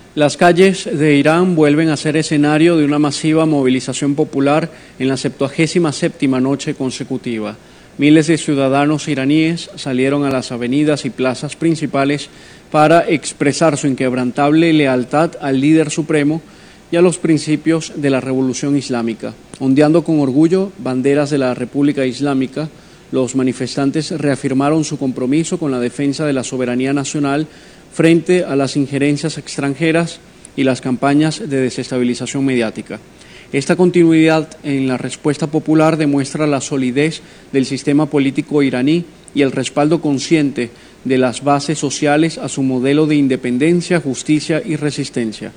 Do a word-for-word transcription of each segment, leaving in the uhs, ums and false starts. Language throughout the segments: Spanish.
Las calles de Irán vuelven a ser escenario de una masiva movilización popular en la septuagésima séptima noche consecutiva. Miles de ciudadanos iraníes salieron a las avenidas y plazas principales para expresar su inquebrantable lealtad al líder supremo y a los principios de la revolución islámica. Ondeando con orgullo banderas de la República Islámica, los manifestantes reafirmaron su compromiso con la defensa de la soberanía nacional frente a las injerencias extranjeras y las campañas de desestabilización mediática. Esta continuidad en la respuesta popular demuestra la solidez del sistema político iraní y el respaldo consciente de las bases sociales a su modelo de independencia, justicia y resistencia.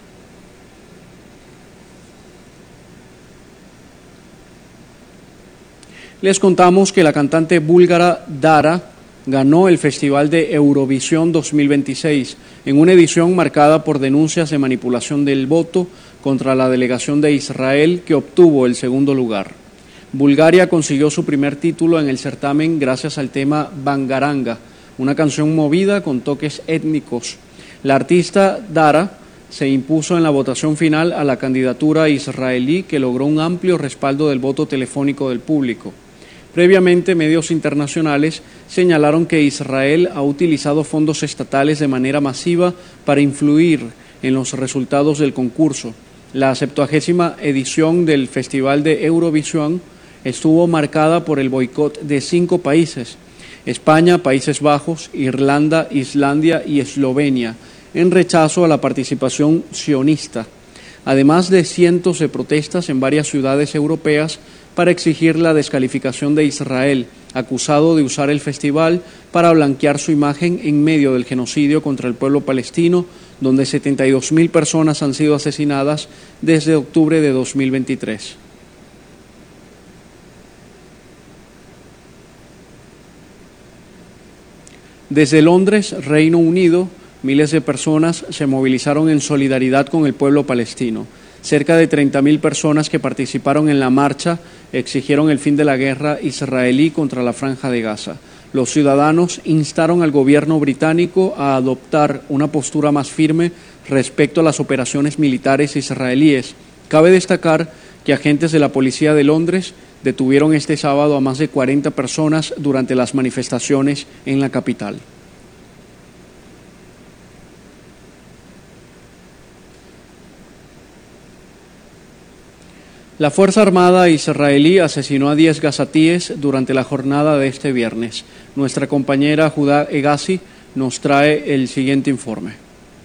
Les contamos que la cantante búlgara Dara ganó el Festival de Eurovisión dos mil veintiséis en una edición marcada por denuncias de manipulación del voto contra la delegación de Israel, que obtuvo el segundo lugar. Bulgaria consiguió su primer título en el certamen gracias al tema Bangaranga, una canción movida con toques étnicos. La artista Dara se impuso en la votación final a la candidatura israelí, que logró un amplio respaldo del voto telefónico del público. Previamente, medios internacionales señalaron que Israel ha utilizado fondos estatales de manera masiva para influir en los resultados del concurso. La septuagésima edición del Festival de Eurovisión estuvo marcada por el boicot de cinco países: España, Países Bajos, Irlanda, Islandia y Eslovenia, en rechazo a la participación sionista, además de cientos de protestas en varias ciudades europeas para exigir la descalificación de Israel, acusado de usar el festival para blanquear su imagen en medio del genocidio contra el pueblo palestino, donde setenta y dos mil personas han sido asesinadas desde octubre de dos mil veintitrés. Desde Londres, Reino Unido, miles de personas se movilizaron en solidaridad con el pueblo palestino. Cerca de treinta mil personas que participaron en la marcha exigieron el fin de la guerra israelí contra la Franja de Gaza. Los ciudadanos instaron al gobierno británico a adoptar una postura más firme respecto a las operaciones militares israelíes. Cabe destacar que agentes de la policía de Londres detuvieron este sábado a más de cuarenta personas durante las manifestaciones en la capital. La Fuerza Armada israelí asesinó a diez gazatíes durante la jornada de este viernes. Nuestra compañera Judá Egassi nos trae el siguiente informe.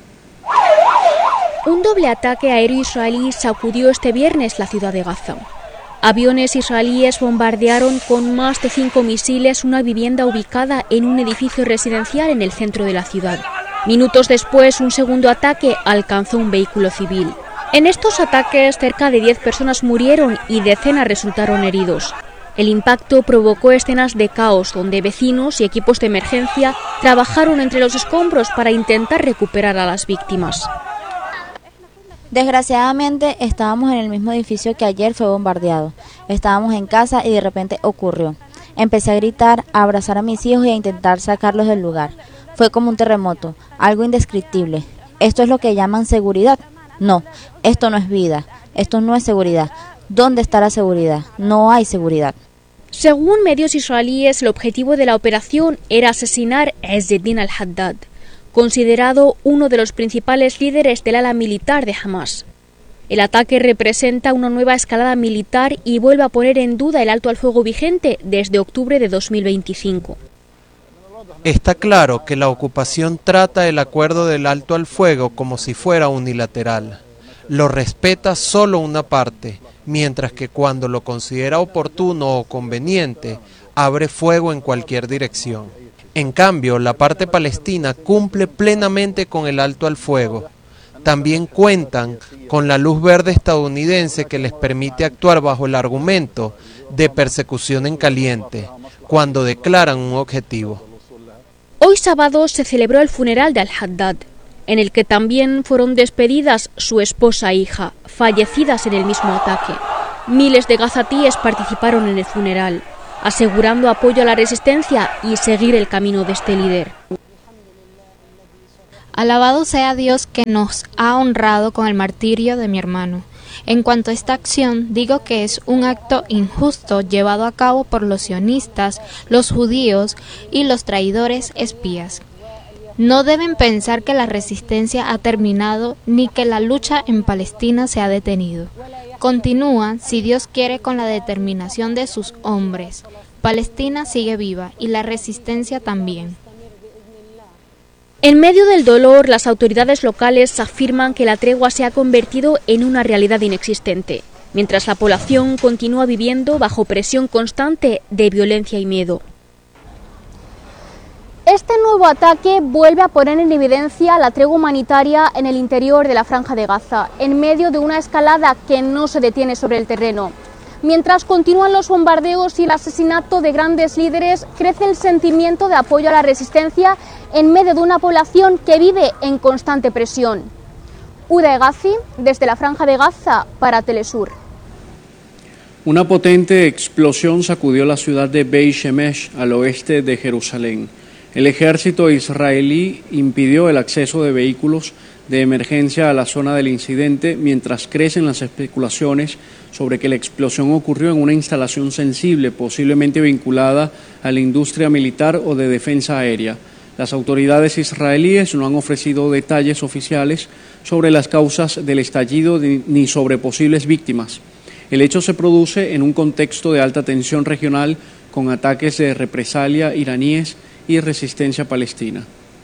Un doble ataque aéreo israelí sacudió este viernes la ciudad de Gaza. Aviones israelíes bombardearon con más de cinco misiles una vivienda ubicada en un edificio residencial en el centro de la ciudad. Minutos después, un segundo ataque alcanzó un vehículo civil. En estos ataques, cerca de diez personas murieron y decenas resultaron heridos. El impacto provocó escenas de caos, donde vecinos y equipos de emergencia trabajaron entre los escombros para intentar recuperar a las víctimas. Desgraciadamente, estábamos en el mismo edificio que ayer fue bombardeado. Estábamos en casa y de repente ocurrió. Empecé a gritar, a abrazar a mis hijos y a intentar sacarlos del lugar. Fue como un terremoto, algo indescriptible. ¿Esto es lo que llaman seguridad? No, esto no es vida, esto no es seguridad. ¿Dónde está la seguridad? No hay seguridad. Según medios israelíes, el objetivo de la operación era asesinar a Ezzeddin al-Haddad, considerado uno de los principales líderes del ala militar de Hamas. El ataque representa una nueva escalada militar y vuelve a poner en duda el alto al fuego vigente desde octubre de dos mil veinticinco. Está claro que la ocupación trata el acuerdo del alto al fuego como si fuera unilateral. Lo respeta solo una parte, mientras que cuando lo considera oportuno o conveniente, abre fuego en cualquier dirección. En cambio, la parte palestina cumple plenamente con el alto al fuego. También cuentan con la luz verde estadounidense que les permite actuar bajo el argumento de persecución en caliente, cuando declaran un objetivo. Hoy sábado se celebró el funeral de al-Haddad, en el que también fueron despedidas su esposa e hija, fallecidas en el mismo ataque. Miles de gazatíes participaron en el funeral, asegurando apoyo a la resistencia y seguir el camino de este líder. Alabado sea Dios que nos ha honrado con el martirio de mi hermano. En cuanto a esta acción, digo que es un acto injusto llevado a cabo por los sionistas, los judíos y los traidores espías. No deben pensar que la resistencia ha terminado ni que la lucha en Palestina se ha detenido. Continúa, si Dios quiere, con la determinación de sus hombres. Palestina sigue viva y la resistencia también. En medio del dolor, las autoridades locales afirman que la tregua se ha convertido en una realidad inexistente, mientras la población continúa viviendo bajo presión constante de violencia y miedo. Este nuevo ataque vuelve a poner en evidencia la tregua humanitaria en el interior de la Franja de Gaza, en medio de una escalada que no se detiene sobre el terreno. Mientras continúan los bombardeos y el asesinato de grandes líderes, crece el sentimiento de apoyo a la resistencia en medio de una población que vive en constante presión. Uda Egazi, desde la Franja de Gaza, para Telesur. Una potente explosión sacudió la ciudad de Beit Shemesh, al oeste de Jerusalén. El ejército israelí impidió el acceso de vehículos de emergencia a la zona del incidente, mientras crecen las especulaciones sobre que la explosión ocurrió en una instalación sensible, posiblemente vinculada a la industria militar o de defensa aérea. Las autoridades israelíes no han ofrecido detalles oficiales sobre las causas del estallido ni sobre posibles víctimas. El hecho se produce en un contexto de alta tensión regional, con ataques de represalia iraníes y resistencia palestina.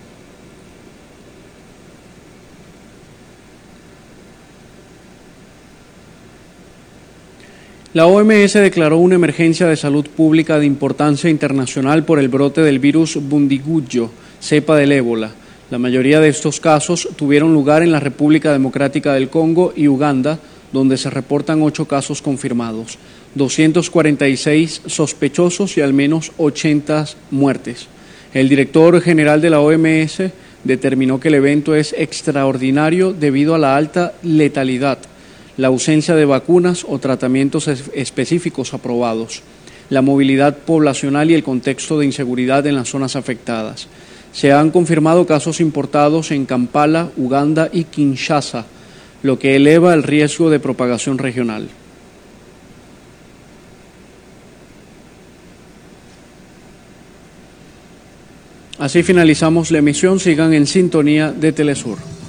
La O M S declaró una emergencia de salud pública de importancia internacional por el brote del virus Bundibugyo, cepa del ébola. La mayoría de estos casos tuvieron lugar en la República Democrática del Congo y Uganda, donde se reportan ocho casos confirmados, doscientos cuarenta y seis sospechosos y al menos ochenta muertes. El director general de la O M S determinó que el evento es extraordinario debido a la alta letalidad, la ausencia de vacunas o tratamientos específicos aprobados, la movilidad poblacional y el contexto de inseguridad en las zonas afectadas. Se han confirmado casos importados en Kampala, Uganda y Kinshasa, lo que eleva el riesgo de propagación regional. Así finalizamos la emisión. Sigan en sintonía de Telesur.